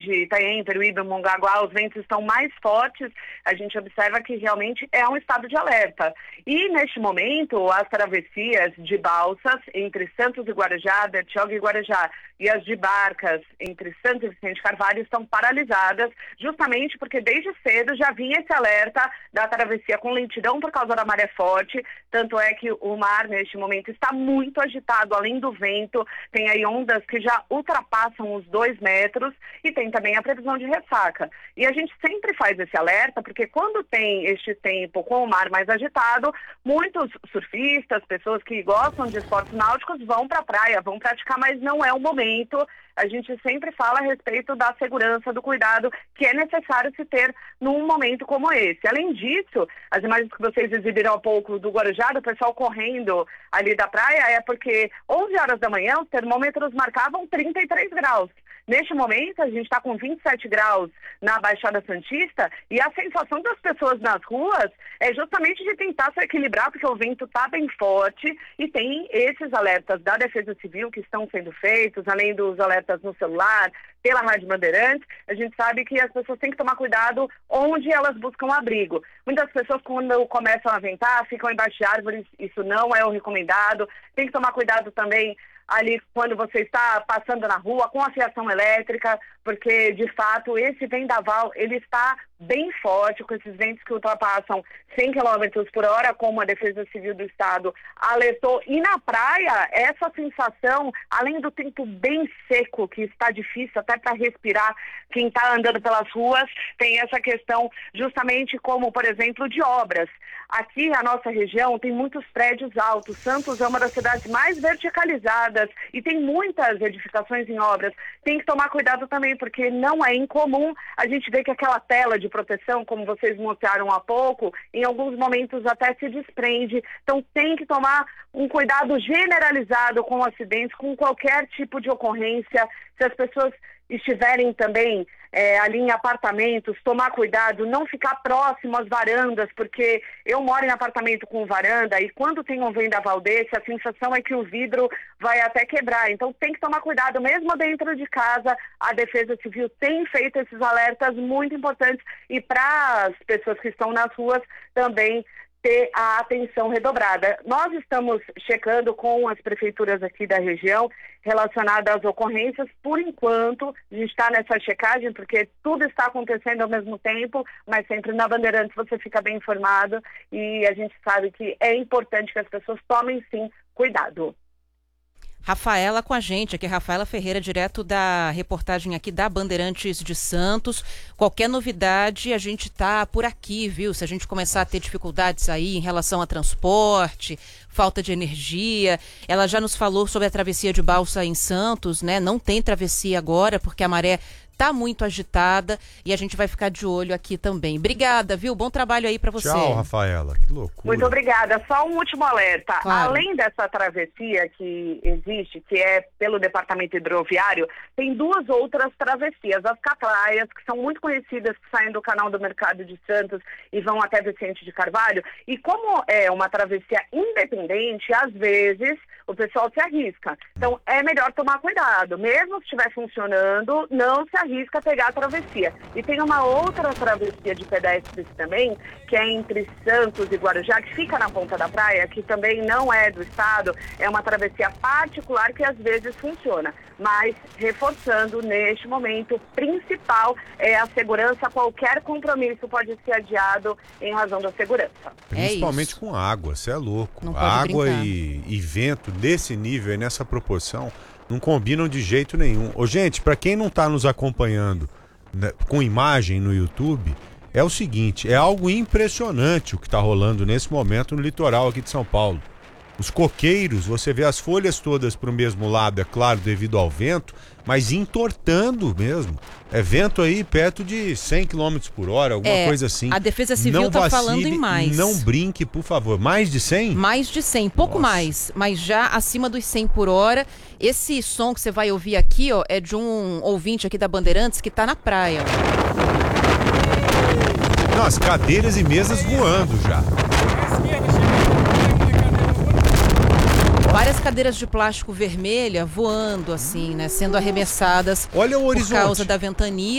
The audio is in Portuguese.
de Itaém, Peruíbe, Mongaguá, os ventos estão mais fortes, a gente observa que realmente é um estado de alerta. E, neste momento, as travessias de balsas entre Santos e Guarujá, Bertioga e Guarujá, e as de barcas entre Santos e Vicente Carvalho estão paralisadas, justamente porque desde cedo já vinha esse alerta da travessia com lentidão por causa da maré forte, tanto é que o mar, neste momento, está muito agitado, além do vento, tem aí ondas que já ultrapassam os 2 metros e tem também a previsão de ressaca. E a gente sempre faz esse alerta, porque quando tem este tempo com o mar mais agitado, muitos surfistas, pessoas que gostam de esportes náuticos vão para a praia, vão praticar, mas não é o momento. A gente sempre fala a respeito da segurança, do cuidado que é necessário se ter num momento como esse. Além disso, as imagens que vocês exibiram há pouco do Guarujá, do pessoal correndo ali da praia, é porque 11 horas da manhã os termômetros marcavam 33 graus. Neste momento, a gente está com 27 graus na Baixada Santista e a sensação das pessoas nas ruas é justamente de tentar se equilibrar, porque o vento está bem forte e tem esses alertas da Defesa Civil que estão sendo feitos, além dos alertas no celular, pela Rádio Bandeirantes. A gente sabe que as pessoas têm que tomar cuidado onde elas buscam abrigo. Muitas pessoas, quando começam a ventar, ficam embaixo de árvores, isso não é o recomendado. Tem que tomar cuidado também ali quando você está passando na rua com a fiação elétrica, porque de fato esse vendaval ele está bem forte, com esses ventos que ultrapassam 100 km por hora, como a Defesa Civil do Estado alertou. E na praia, essa sensação, além do tempo bem seco, que está difícil até para respirar, quem está andando pelas ruas, tem essa questão justamente como, por exemplo, de obras. Aqui, a nossa região tem muitos prédios altos. Santos é uma das cidades mais verticalizadas e tem muitas edificações em obras. Tem que tomar cuidado também, porque não é incomum a gente ver que aquela tela de proteção, como vocês mostraram há pouco, em alguns momentos até se desprende. Então tem que tomar um cuidado generalizado com acidentes, com qualquer tipo de ocorrência. Se as pessoas estiverem também ali em apartamentos, tomar cuidado, não ficar próximo às varandas, porque eu moro em apartamento com varanda e quando tem um vendaval desse, a sensação é que o vidro vai até quebrar. Então tem que tomar cuidado, mesmo dentro de casa. A Defesa Civil tem feito esses alertas muito importantes e para as pessoas que estão nas ruas também ter a atenção redobrada. Nós estamos checando com as prefeituras aqui da região relacionadas às ocorrências. Por enquanto, a gente está nessa checagem, porque tudo está acontecendo ao mesmo tempo, mas sempre na Bandeirantes você fica bem informado e a gente sabe que é importante que as pessoas tomem, sim, cuidado. Rafaela com a gente, aqui Rafaela Ferreira, direto da reportagem aqui da Bandeirantes de Santos. Qualquer novidade, a gente tá por aqui, viu? Se a gente começar a ter dificuldades aí em relação a transporte, falta de energia. Ela já nos falou sobre a travessia de balsa em Santos, né? Não tem travessia agora, porque a maré tá muito agitada e a gente vai ficar de olho aqui também. Obrigada, viu? Bom trabalho aí para você. Tchau, Rafaela. Que loucura. Muito obrigada. Só um último alerta. Claro. Além dessa travessia que existe, que é pelo Departamento Hidroviário, tem 2 outras travessias. As catraias, que são muito conhecidas, que saem do canal do Mercado de Santos e vão até Vicente de Carvalho. E como é uma travessia independente, às vezes o pessoal se arrisca. Então é melhor tomar cuidado. Mesmo se estiver funcionando, não se arrisca a pegar a travessia. E tem uma outra travessia de pedestres também, que é entre Santos e Guarujá, que fica na ponta da praia, que também não é do estado, é uma travessia particular que às vezes funciona. Mas, reforçando, neste momento, o principal é a segurança. Qualquer compromisso pode ser adiado em razão da segurança. Principalmente com água, você é louco. Não pode Água brincar. e vento desse nível e nessa proporção não combinam de jeito nenhum. Ô, gente, para quem não está nos acompanhando, né, com imagem no YouTube, é o seguinte, é algo impressionante o que está rolando nesse momento no litoral aqui de São Paulo. Os coqueiros, você vê as folhas todas para o mesmo lado, é claro, devido ao vento, mas entortando mesmo. É vento aí perto de 100 km por hora, alguma coisa assim. A Defesa Civil está falando em mais. Não brinque, por favor. Mais de 100? Mais de 100, pouco Nossa. mais, mas já acima dos 100 por hora. Esse som que você vai ouvir aqui, ó, é de um ouvinte aqui da Bandeirantes que está na praia. Não, as cadeiras e mesas voando já. Várias cadeiras de plástico vermelha voando assim, né, sendo arremessadas Olha o por horizonte. causa da ventania.